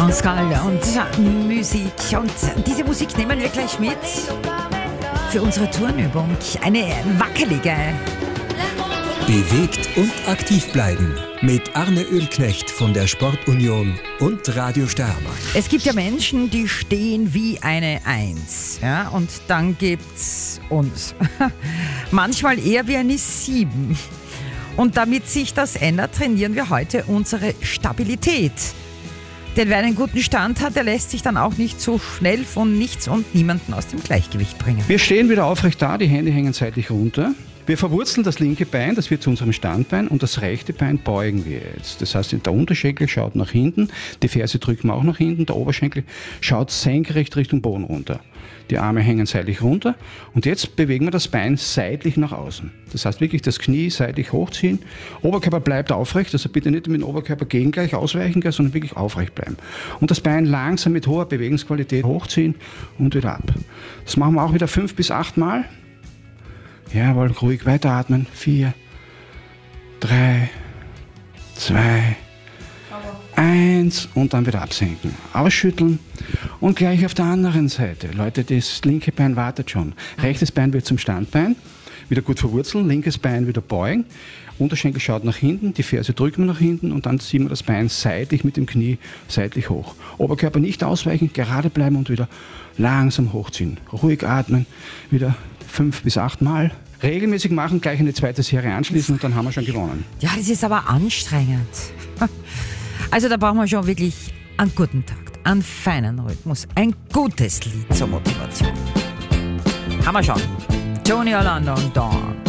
Pascal und Musik. Und diese Musik nehmen wir gleich mit für unsere Turnübung. Eine wackelige. Bewegt und aktiv bleiben mit Arne Ölknecht von der Sportunion und Radio Steiermark. Es gibt ja Menschen, die stehen wie eine Eins. Ja? Und dann gibt's uns. Manchmal eher wie eine 7. Und damit sich das ändert, trainieren wir heute unsere Stabilität. Denn wer einen guten Stand hat, der lässt sich dann auch nicht so schnell von nichts und niemanden aus dem Gleichgewicht bringen. Wir stehen wieder aufrecht da, die Hände hängen seitlich runter. Wir verwurzeln das linke Bein, das wird zu unserem Standbein, und das rechte Bein beugen wir jetzt. Das heißt, der Unterschenkel schaut nach hinten, die Ferse drücken wir auch nach hinten, der Oberschenkel schaut senkrecht Richtung Boden runter. Die Arme hängen seitlich runter und jetzt bewegen wir das Bein seitlich nach außen. Das heißt wirklich das Knie seitlich hochziehen, Oberkörper bleibt aufrecht, also bitte nicht mit dem Oberkörper gegengleich ausweichen, sondern wirklich aufrecht bleiben. Und das Bein langsam mit hoher Bewegungsqualität hochziehen und wieder ab. Das machen wir auch wieder 5 bis 8 Mal. Jawohl, ruhig weiteratmen. 4, 3, 2, 1 und dann wieder absenken. Ausschütteln und gleich auf der anderen Seite. Leute, das linke Bein wartet schon. Rechtes Bein wird zum Standbein. Wieder gut verwurzeln, linkes Bein wieder beugen. Unterschenkel schaut nach hinten, die Ferse drücken wir nach hinten und dann ziehen wir das Bein seitlich mit dem Knie seitlich hoch. Oberkörper nicht ausweichen, gerade bleiben und wieder langsam hochziehen. Ruhig atmen, wieder 5 bis 8 Mal. Regelmäßig machen, gleich eine zweite Serie anschließen und dann haben wir schon gewonnen. Ja, das ist aber anstrengend. Also da brauchen wir schon wirklich einen guten Takt, einen feinen Rhythmus, ein gutes Lied zur Motivation. Haben wir schon. Tony Orlando und Dawn.